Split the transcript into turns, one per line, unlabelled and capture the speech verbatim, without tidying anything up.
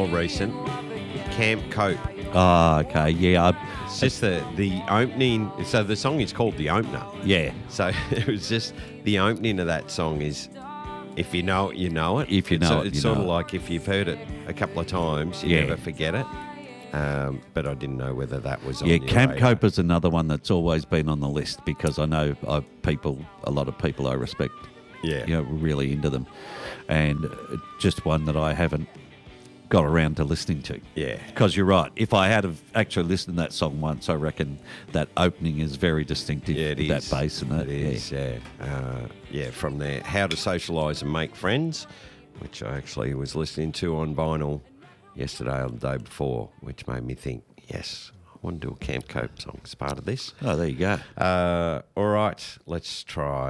more recent. Camp Cope.
Oh, okay. Yeah. I,
It's just the, the opening. So the song is called The Opener.
yeah.
So it was just the opening of that song is, if you know it, you know it.
If you
it's,
know
so-
it,
It's
you
sort
know
of
it.
like if you've heard it a couple of times, you
Yeah.
never forget it. Um, but I didn't know whether that was on
Yeah,
your
Camp
radar.
Cope is another one that's always been on the list because I know I, people, a lot of people I respect,
Yeah.
you know, were really into them. And uh, just one that I haven't got around to listening to.
Yeah.
Because you're right. If I had have actually listened to that song once, I reckon that opening is very distinctive.
Yeah, it
with
is.
that bass and that.
It is, yeah. Uh, yeah, from there, How to Socialise and Make Friends, which I actually was listening to on vinyl yesterday or the day before, which made me think, yes, I want to do a Camp Cope song as part of this.
Oh, there you go.
Uh, all right, let's try